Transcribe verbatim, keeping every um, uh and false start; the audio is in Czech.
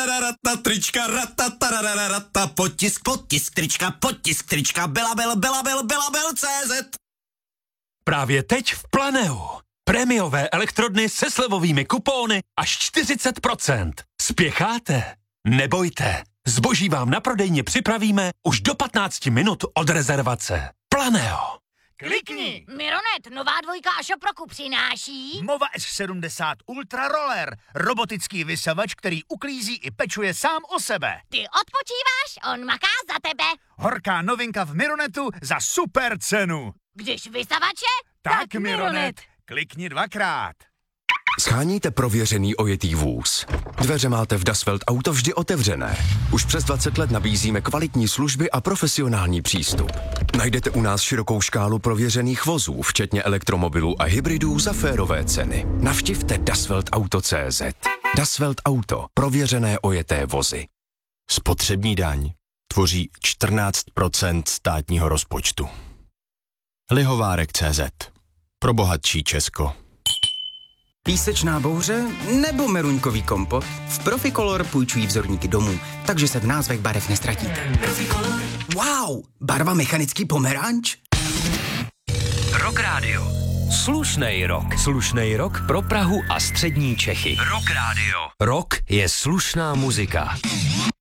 rata, trička, rata, rata, potisk, potisk, trička, potisk, trička, Belabel, Belabel, Belabel, cé zet. Právě teď v Planeu. Prémiové elektrodny se slevovými kupóny až čtyřicet procent. Spěcháte? Nebojte. Zboží vám na prodejně připravíme už do patnáct minut od rezervace. Planeo. Klikni! Mironet, nová dvojka Ašoproku přináší Mova S sedmdesát Ultra Roller. Robotický vysavač, který uklízí i pečuje sám o sebe. Ty odpočíváš, on maká za tebe. Horká novinka v Mironetu za super cenu. Když vysavače, Tak, tak Mironet. Mironet. Klikni dvakrát. Sháníte prověřený ojetý vůz. Dveře máte v Dasvelt Auto vždy otevřené. Už přes dvacet let nabízíme kvalitní služby a profesionální přístup. Najdete u nás širokou škálu prověřených vozů, včetně elektromobilů a hybridů za férové ceny. Navštivte dasvelt auto tečka cé zet. Dasvelt Auto. Prověřené ojeté vozy. Spotřební daň tvoří čtrnáct procent státního rozpočtu. Lihovárek tečka cé zet. Pro bohatší Česko. Písečná bouře nebo meruňkový kompot? V Proficolor půjčují vzorníky domů, takže se v názvech barev nestratíte. Wow, barva mechanický pomeranč? Rock Radio. Slušnej rock. Slušnej rock pro Prahu a střední Čechy. Rock Radio. Rock je slušná muzika.